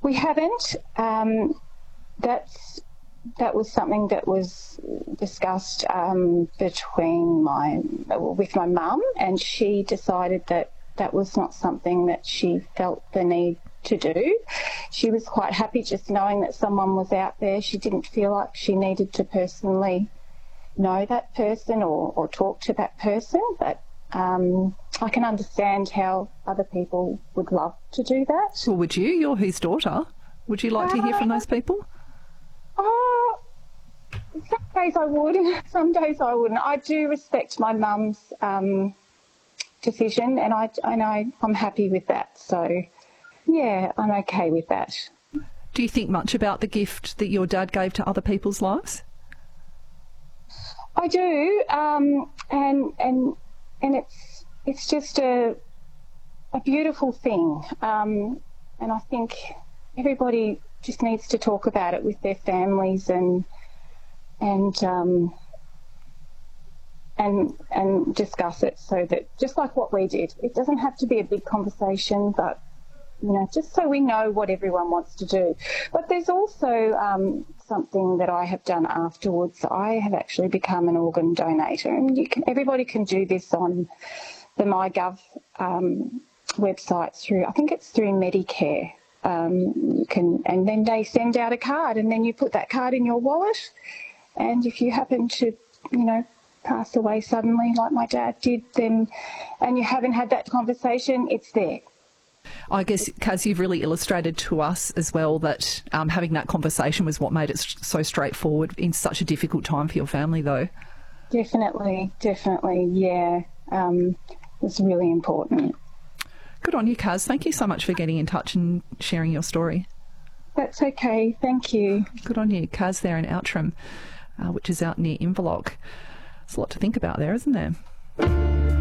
We haven't. That was something that was discussed with my mum, and she decided that was not something that she felt the need to do. She was quite happy just knowing that someone was out there. She didn't feel like she needed to personally know that person or talk to that person, but I can understand how other people would love to do that. Well, would you? You're his daughter. Would you like to hear from those people? Some days I would, some days I wouldn't. I do respect my mum's decision, and I'm happy with that. So, yeah, I'm okay with that. Do you think much about the gift that your dad gave to other people's lives? I do, and it's just a beautiful thing, and I think everybody just needs to talk about it with their families and discuss it, so that, just like what we did, it doesn't have to be a big conversation, but just so we know what everyone wants to do. But there's also something that I have done afterwards. I have actually become an organ donator, and everybody can do this on the MyGov website through, I think it's through Medicare. You can, and then they send out a card, and then you put that card in your wallet, and if you happen to, pass away suddenly like my dad did, then, and you haven't had that conversation, it's there. I guess, Kaz, you've really illustrated to us as well that having that conversation was what made it so straightforward in such a difficult time for your family, though. Definitely, yeah. It's really important. Good on you, Kaz. Thank you so much for getting in touch and sharing your story. That's okay. Thank you. Good on you. Kaz there in Outram, which is out near Inverloch. There's a lot to think about there, isn't there?